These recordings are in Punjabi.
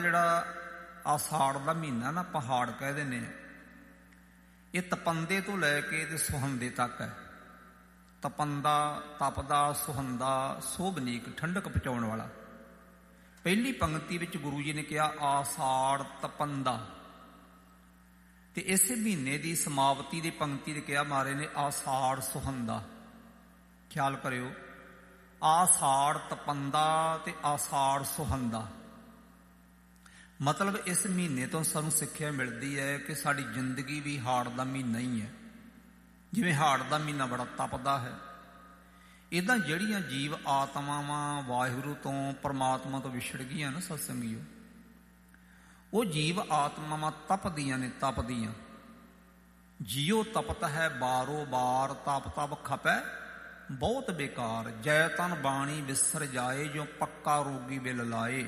ਜਿਹੜਾ ਆਸਾੜ ਦਾ ਮਹੀਨਾ ਨਾ ਪਹਾੜ ਕਹਿ ਦਿੰਦੇ ਆ, ਇਹ ਤਪੰਦੇ ਤੋਂ ਲੈ ਕੇ ਤੇ ਸੁਹੰਦੇ ਤੱਕ ਹੈ। ਤਪੰਦਾ, ਤਪਦਾ, ਸੁਹੰਦਾ, ਸੋਭਨੀਕ, ਠੰਡਕ ਪਹੁੰਚਾਉਣ ਵਾਲਾ। ਪਹਿਲੀ ਪੰਕਤੀ ਵਿੱਚ ਗੁਰੂ ਜੀ ਨੇ ਕਿਹਾ ਆਸਾੜ ਤਪੰਦਾ, ਤੇ ਇਸੇ ਮਹੀਨੇ ਦੀ ਸਮਾਪਤੀ ਦੀ ਪੰਕਤੀ ਤੇ ਕਿਹਾ ਮਹਾਰਾਜ ਨੇ ਆਸਾੜ ਸੁਹੰਦਾ। ਖਿਆਲ ਕਰਿਓ, ਆਸਾੜ ਤਪੰਦਾ ਤੇ ਆਸਾੜ ਸੁਹੰਦਾ। ਮਤਲਬ ਇਸ ਮਹੀਨੇ ਤੋਂ ਸਾਨੂੰ ਸਿੱਖਿਆ ਮਿਲਦੀ ਹੈ ਕਿ ਸਾਡੀ ਜ਼ਿੰਦਗੀ ਵੀ ਹਾੜ ਦਾ ਮਹੀਨਾ ਹੀ ਹੈ। ਜਿਵੇਂ ਹਾੜ ਦਾ ਮਹੀਨਾ ਬੜਾ ਤਪਦਾ ਹੈ, ਇੱਦਾਂ ਜਿਹੜੀਆਂ ਜੀਵ ਆਤਮਾਵਾਂ ਵਾਹਿਗੁਰੂ ਤੋਂ ਪਰਮਾਤਮਾ ਤੋਂ ਵਿਛੜ ਗਈਆਂ ਨਾ ਸਤਸੰਗੀਓ, ਉਹ ਜੀਵ ਆਤਮਾਵਾਂ ਤਪਦੀਆਂ ਨੇ, ਤਪਦੀਆਂ। ਜਿਉ ਤਪਤ ਹੈ ਬਾਰੋ ਬਾਰ, ਤਪ ਤਪ ਖਪੈ ਬਹੁਤ ਬੇਕਾਰ। ਜੈ ਤਨ ਬਾਣੀ ਵਿਸਰ ਜਾਏ, ਜੋ ਪੱਕਾ ਰੋਗੀ ਬਿਲ ਲਾਏ।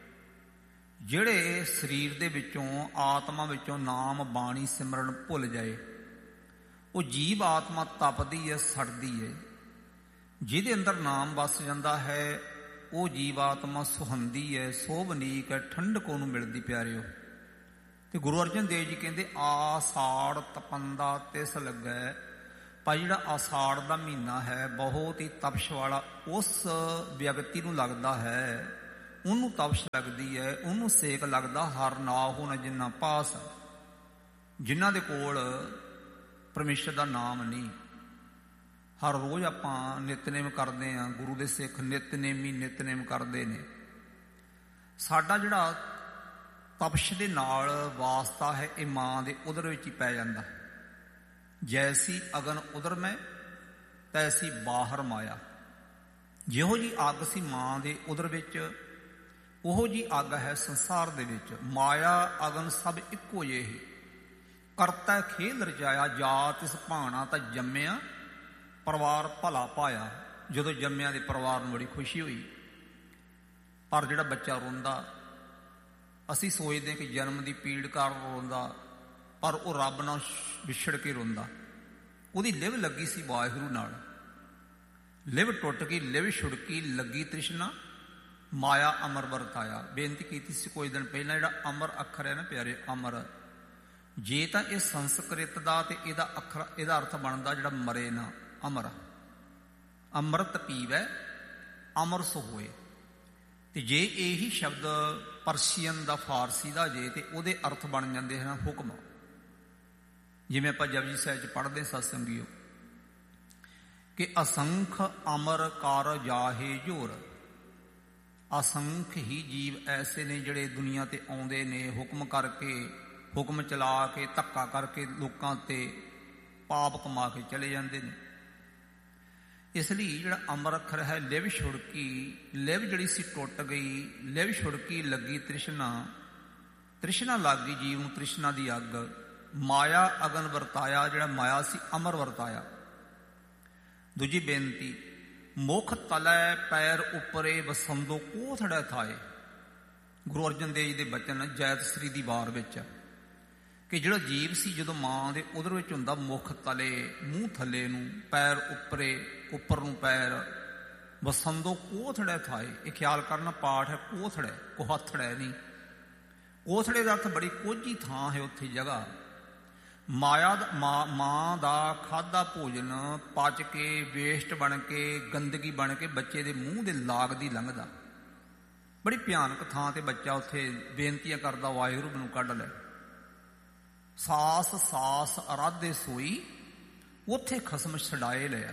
ਜਿਹੜੇ ਸਰੀਰ ਦੇ ਵਿੱਚੋਂ, ਆਤਮਾ ਵਿੱਚੋਂ ਨਾਮ ਬਾਣੀ ਸਿਮਰਨ ਭੁੱਲ ਜਾਏ, ਉਹ ਜੀਵ ਆਤਮਾ ਤਪਦੀ ਹੈ, ਸੜਦੀ ਹੈ। ਜਿਹਦੇ ਅੰਦਰ ਨਾਮ ਵਸ ਜਾਂਦਾ ਹੈ ਉਹ ਜੀਵ ਆਤਮਾ ਸੁਹੰਦੀ ਹੈ, ਸੋਭਨੀਕ ਹੈ, ਠੰਡਕ ਉਹਨੂੰ ਮਿਲਦੀ ਪਿਆਰਿਓ। ਤੇ ਗੁਰੂ ਅਰਜਨ ਦੇਵ ਜੀ ਕਹਿੰਦੇ ਆਸਾੜ ਤਪੰਦਾ ਤਿਸ ਲੱਗੈ। ਭਾਈ ਜਿਹੜਾ ਆਸਾੜ ਦਾ ਮਹੀਨਾ ਹੈ ਬਹੁਤ ਹੀ ਤਪਸ਼ ਵਾਲਾ, ਉਸ ਵਿਅਕਤੀ ਨੂੰ ਲੱਗਦਾ ਹੈ, ਉਹਨੂੰ ਤਪਸ਼ ਲੱਗਦੀ ਹੈ, ਉਹਨੂੰ ਸੇਕ ਲੱਗਦਾ। ਹਰ ਨਾ ਹੋਣਾ ਜਿੰਨਾ ਪਾਸ, ਜਿਨ੍ਹਾਂ ਦੇ ਕੋਲ ਪਰਮੇਸ਼ਰ ਦਾ ਨਾਮ ਨਹੀਂ। ਹਰ ਰੋਜ਼ ਆਪਾਂ ਨਿਤਨੇਮ ਕਰਦੇ ਹਾਂ, ਗੁਰੂ ਦੇ ਸਿੱਖ ਨਿਤਨੇਮੀ ਨਿਤਨੇਮ ਕਰਦੇ ਨੇ। ਸਾਡਾ ਜਿਹੜਾ ਤਪਸ਼ ਦੇ ਨਾਲ ਵਾਸਤਾ ਹੈ ਇਹ ਮਾਂ ਦੇ ਉਦਰ ਵਿੱਚ ਹੀ ਪੈ ਜਾਂਦਾ। ਜੈਸੀ ਅਗਨ ਉਦਰ ਮੈਂ ਤੈਸੀ ਬਾਹਰ ਮਾਇਆ। ਜਿਹੋ ਜੀ ਅੱਗ ਸੀ ਮਾਂ ਦੇ ਉਦਰ ਵਿੱਚ, ਉਹੋ ਜੀ ਅੱਗ ਹੈ ਸੰਸਾਰ ਦੇ ਵਿੱਚ। ਮਾਇਆ ਅਗਨ ਸਭ ਇੱਕੋ ਜਿਹੀ, ਕਰਤਾ ਖੇਲ ਰਚਾਇਆ। ਜਾਤ ਇਸ ਭਾਣਾ ਤਾਂ ਜੰਮਿਆ, ਪਰਿਵਾਰ ਭਲਾ ਪਾਇਆ। ਜਦੋਂ ਜੰਮਿਆ ਦੇ ਪਰਿਵਾਰ ਨੂੰ ਬੜੀ ਖੁਸ਼ੀ ਹੋਈ, ਪਰ ਜਿਹੜਾ ਬੱਚਾ ਰੋਂਦਾ, ਅਸੀਂ ਸੋਚਦੇ ਕਿ ਜਨਮ ਦੀ ਪੀੜ ਕਾਰਨ ਰੋਂਦਾ, ਪਰ ਉਹ ਰੱਬ ਨਾਲ ਵਿਛੜ ਕੇ ਰੋਂਦਾ। ਉਹਦੀ ਲਿਵ ਲੱਗੀ ਸੀ ਵਾਹਿਗੁਰੂ ਨਾਲ, ਲਿਵ ਟੁੱਟ ਗਈ, ਲਿਵ ਛੁੜਕੀ, ਲੱਗੀ ਤ੍ਰਿਸ਼ਨਾ, ਮਾਇਆ ਅਮਰ ਵਰਤਾਇਆ। ਬੇਨਤੀ ਕੀਤੀ ਸੀ ਕੁਝ ਦਿਨ ਪਹਿਲਾਂ, ਜਿਹੜਾ ਅਮਰ ਅੱਖਰ ਹੈ ਨਾ ਪਿਆਰੇ, ਅਮਰ, ਜੇ ਤਾਂ ਇਹ ਸੰਸਕ੍ਰਿਤ ਦਾ ਤੇ ਇਹਦਾ ਅੱਖਰ, ਇਹਦਾ ਅਰਥ ਬਣਦਾ ਜਿਹੜਾ ਮਰੇ ਨਾ, ਅਮਰ। ਅੰਮ੍ਰਿਤ ਪੀਵੈ ਅਮਰ ਸੋ ਹੋਏ। ਤੇ ਜੇ ਇਹੀ ਸ਼ਬਦ ਪਰਸ਼ੀਅਨ ਦਾ, ਫਾਰਸੀ ਦਾ ਜੇ, ਤੇ ਉਹਦੇ ਅਰਥ ਬਣ ਜਾਂਦੇ ਹਨ ਹੁਕਮ। ਜਿਵੇਂ ਆਪਾਂ ਜਪਜੀ ਸਾਹਿਬ 'ਚ ਪੜ੍ਹਦੇ ਸਤਸੰਗੀਓ ਕਿ ਅਸੰਖ ਅਮਰ ਕਰ ਜਾਹੇ ਜੋਰ। ਅਸੰਖ ਹੀ ਜੀਵ ਐਸੇ ਨੇ ਜਿਹੜੇ ਦੁਨੀਆ ਤੇ ਆਉਂਦੇ ਨੇ ਹੁਕਮ ਕਰਕੇ, ਹੁਕਮ ਚਲਾ ਕੇ, ਧੱਕਾ ਕਰਕੇ ਲੋਕਾਂ ਤੇ ਪਾਪ ਕਮਾ ਕੇ ਚਲੇ ਜਾਂਦੇ ਨੇ। ਇਸ ਲਈ ਜਿਹੜਾ ਅਮਰ ਅੱਖਰ ਹੈ, ਲਿਵ ਛੁੜਕੀ, ਲਿਵ ਜਿਹੜੀ ਸੀ ਟੁੱਟ ਗਈ, ਲਿਵ ਛੁੜਕੀ, ਲੱਗੀ ਤ੍ਰਿਸ਼ਨਾ, ਤ੍ਰਿਸ਼ਨਾ ਲੱਗ ਗਈ ਜੀਵ ਨੂੰ, ਤ੍ਰਿਸ਼ਨਾ ਦੀ ਅੱਗ। ਮਾਇਆ ਅਗਨ ਵਰਤਾਇਆ, ਜਿਹੜਾ ਮਾਇਆ ਸੀ ਅਮਰ ਵਰਤਾਇਆ। ਦੂਜੀ ਬੇਨਤੀ, ਮੁਖ ਤਲੈ ਪੈਰ ਉੱਪਰੇ ਵਸੰਦੋ ਕੋਥੜੈ ਥਾਏ। ਗੁਰੂ ਅਰਜਨ ਦੇਵ ਜੀ ਦੇ ਬਚਨ ਜੈਤ ਸ੍ਰੀ ਦੀ ਵਾਰ ਵਿੱਚ, ਕਿ ਜਿਹੜਾ ਜੀਵ ਸੀ ਜਦੋਂ ਮਾਂ ਦੇ ਉਦਰ ਵਿੱਚ ਹੁੰਦਾ, ਮੁਖ ਤਲੇ, ਮੂੰਹ ਥੱਲੇ ਨੂੰ, ਪੈਰ ਉੱਪਰੇ, ਉੱਪਰ ਨੂੰ ਪੈਰ, ਵਸੰਦੋ ਕੋਥੜੈ ਥਾਏ। ਇਹ ਖਿਆਲ ਕਰਨਾ ਪਾਠ ਹੈ, ਕੋਥੜੈ, ਕੋਹਥੜੈ ਨਹੀਂ। ਕੋਥੜੇ ਦਾ ਅਰਥ ਬੜੀ ਕੋਝੀ ਥਾਂ ਹੈ, ਉੱਥੇ ਜਗ੍ਹਾ। ਮਾਇਆ ਦਾ, ਮਾਂ ਦਾ ਖਾਧਾ ਭੋਜਨ ਪਚ ਕੇ, ਵੇਸਟ ਬਣ ਕੇ, ਗੰਦਗੀ ਬਣ ਕੇ ਬੱਚੇ ਦੇ ਮੂੰਹ ਦੇ ਲਾਗ ਦੀ ਲੰਘਦਾ। ਬੜੀ ਭਿਆਨਕ ਥਾਂ ਤੇ ਬੱਚਾ ਉੱਥੇ ਬੇਨਤੀਆਂ ਕਰਦਾ, ਵਾਹਿਗੁਰੂ ਮੈਨੂੰ ਕੱਢ ਲੈ। ਸਾਸ ਸਾਸ ਅਰਾਧੇ ਸੋਈ, ਉੱਥੇ ਖਸਮ ਛਡਾਏ ਲਿਆ।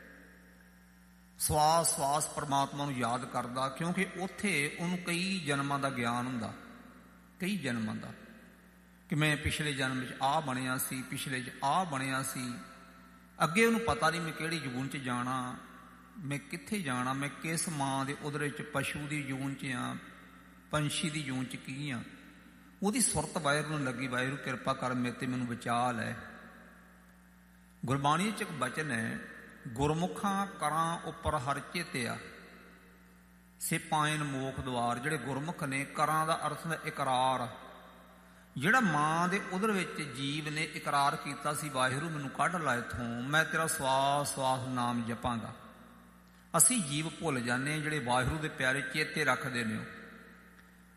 ਸਵਾਸ ਸਵਾਸ ਪਰਮਾਤਮਾ ਨੂੰ ਯਾਦ ਕਰਦਾ, ਕਿਉਂਕਿ ਉੱਥੇ ਉਹਨੂੰ ਕਈ ਜਨਮਾਂ ਦਾ ਗਿਆਨ ਹੁੰਦਾ, ਕਈ ਜਨਮਾਂ ਦਾ, ਕਿ ਮੈਂ ਪਿਛਲੇ ਜਨਮ ਵਿੱਚ ਆਹ ਬਣਿਆ ਸੀ, ਪਿਛਲੇ 'ਚ ਆਹ ਬਣਿਆ ਸੀ। ਅੱਗੇ ਉਹਨੂੰ ਪਤਾ ਨਹੀਂ ਮੈਂ ਕਿਹੜੀ ਜੂਨ 'ਚ ਜਾਣਾ, ਮੈਂ ਕਿੱਥੇ ਜਾਣਾ, ਮੈਂ ਕਿਸ ਮਾਂ ਦੇ ਉਦਰ ਵਿੱਚ, ਪਸ਼ੂ ਦੀ ਜੂਨ 'ਚ ਆ, ਪੰਛੀ ਦੀ ਜੂਨ 'ਚ ਕੀ ਆ। ਉਹਦੀ ਸੁਰਤ ਵਾਹਿਗੁਰੂ ਨੂੰ ਲੱਗੀ, ਵਾਹਿਗੁਰੂ ਕਿਰਪਾ ਕਰ ਮੇਰੇ ਤੇ, ਮੈਨੂੰ ਬਚਾ ਲੈ। ਗੁਰਬਾਣੀ 'ਚ ਇੱਕ ਬਚਨ ਹੈ, ਗੁਰਮੁਖਾਂ ਕਰਾਂ ਉੱਪਰ ਹਰ ਚੇਤਿਆ, ਸੇ ਪਾਇਨ ਮੋਖ ਦੁਆਰ। ਜਿਹੜੇ ਗੁਰਮੁਖ ਨੇ, ਕਰਾਂ ਦਾ ਅਰਥ ਹੈ ਇਕਰਾਰ। ਜਿਹੜਾ ਮਾਂ ਦੇ ਉਦਰ ਵਿੱਚ ਜੀਵ ਨੇ ਇਕਰਾਰ ਕੀਤਾ ਸੀ, ਵਾਹਿਗੁਰੂ ਮੈਨੂੰ ਕੱਢ ਲੈ ਇੱਥੋਂ, ਮੈਂ ਤੇਰਾ ਸਵਾਸ ਸਵਾਸ ਨਾਮ ਜਪਾਂਗਾ। ਅਸੀਂ ਜੀਵ ਭੁੱਲ ਜਾਂਦੇ ਹਾਂ, ਜਿਹੜੇ ਵਾਹਿਗੁਰੂ ਦੇ ਪਿਆਰੇ ਚੇਤੇ ਰੱਖਦੇ ਨੇ।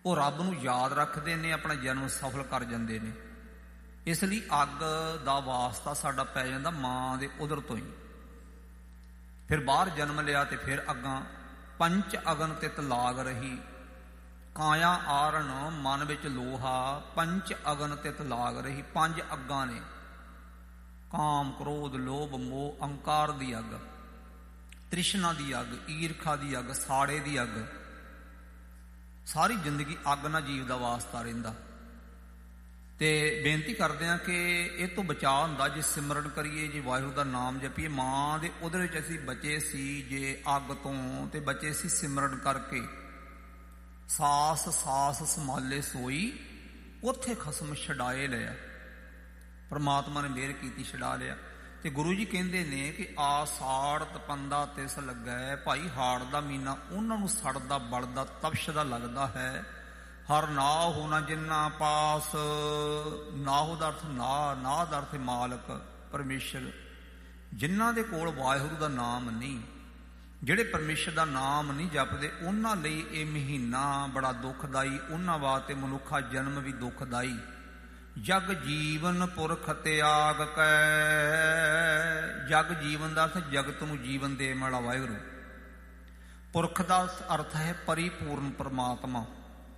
ਉਹ ਰੱਬ ਨੂੰ ਯਾਦ ਰੱਖਦੇ ਨੇ, ਆਪਣਾ ਜਨਮ ਸਫਲ ਕਰ ਜਾਂਦੇ ਨੇ। ਇਸ ਲਈ ਅੱਗ ਦਾ ਵਾਸਤਾ ਸਾਡਾ ਪੈ ਜਾਂਦਾ ਮਾਂ ਦੇ ਉਦਰ ਤੋਂ ਹੀ। ਫਿਰ ਬਾਹਰ ਜਨਮ ਲਿਆ ਤੇ ਫਿਰ ਅੱਗਾਂ। ਪੰਚ ਅਗਨ ਤਿਤ ਲਾਗ ਰਹੀ, ਕਾਇਆ ਆਰਨ ਮਨ ਵਿੱਚ ਲੋਹਾ, ਪੰਚ ਅਗਨ ਤਿਤ ਲਾਗ ਰਹੀ। ਪੰਜ ਅੱਗਾਂ ਨੇ, ਕਾਮ, ਕ੍ਰੋਧ, ਲੋਭ, ਮੋਹ, ਅਹੰਕਾਰ ਦੀ ਅੱਗ, ਤ੍ਰਿਸ਼ਨਾ ਦੀ ਅੱਗ, ਈਰਖਾ ਦੀ ਅੱਗ, ਸਾੜੇ ਦੀ ਅੱਗ। ਸਾਰੀ ਜ਼ਿੰਦਗੀ ਅੱਗ ਨਾਲ ਜੀਵ ਦਾ ਵਾਸਤਾ ਰਹਿੰਦਾ। ਤੇ ਬੇਨਤੀ ਕਰਦੇ ਹਾਂ ਕਿ ਇਹ ਤੋਂ ਬਚਾਅ ਹੁੰਦਾ ਜੇ ਸਿਮਰਨ ਕਰੀਏ, ਜੇ ਵਾਹਿਗੁਰੂ ਦਾ ਨਾਮ ਜਪੀਏ। ਮਾਂ ਦੇ ਉਹਦੇ ਵਿੱਚ ਅਸੀਂ ਬਚੇ ਸੀ ਜੇ ਅੱਗ ਤੋਂ, ਤੇ ਬਚੇ ਸੀ ਸਿਮਰਨ ਕਰਕੇ। ਸਾਸ ਸਾਸ ਸੰਭਾਲੇ ਸੋਈ, ਉੱਥੇ ਖਸਮ ਛਡਾਏ ਲਿਆ। ਪਰਮਾਤਮਾ ਨੇ ਮਿਹਰ ਕੀਤੀ, ਛਡਾ ਲਿਆ। ਤੇ ਗੁਰੂ ਜੀ ਕਹਿੰਦੇ ਨੇ ਕਿ ਆ ਸਾੜ ਤਪੰਦਾ ਤਿਸ ਲੱਗੈ। ਭਾਈ ਹਾੜ ਦਾ ਮਹੀਨਾ ਉਹਨਾਂ ਨੂੰ ਸੜਦਾ ਬਲਦਾ ਤਪਸ਼ਦਾ ਲੱਗਦਾ ਹੈ। ਹਰ ਨਾਹ ਹੋਣਾ ਜਿੰਨਾ ਪਾਸ, ਨਾਹੋ ਦਾ ਅਰਥ ਨਾਹ ਦਾ ਅਰਥ ਮਾਲਕ ਪਰਮੇਸ਼ਰ। ਜਿਨ੍ਹਾਂ ਦੇ ਕੋਲ ਵਾਹਿਗੁਰੂ ਦਾ ਨਾਮ ਨਹੀਂ, ਜਿਹੜੇ ਪਰਮੇਸ਼ਰ ਦਾ ਨਾਮ ਨਹੀਂ ਜਪਦੇ, ਉਹਨਾਂ ਲਈ ਇਹ ਮਹੀਨਾ ਬੜਾ ਦੁਖਦਾਈ। ਉਹਨਾਂ ਵਾਸਤੇ ਮਨੁੱਖਾ ਜਨਮ ਵੀ ਦੁਖਦਾਈ। ਜਗ ਜੀਵਨ ਪੁਰਖ ਤਿਆਗ ਕੈ। ਜਗ ਜੀਵਨ ਦਾ ਅਰਥ ਜਗਤ ਨੂੰ ਜੀਵਨ ਦੇਣ ਵਾਲਾ ਵਾਹਿਗੁਰੂ। ਪੁਰਖ ਦਾ ਅਰਥ ਹੈ ਪਰਿਪੂਰਨ ਪਰਮਾਤਮਾ।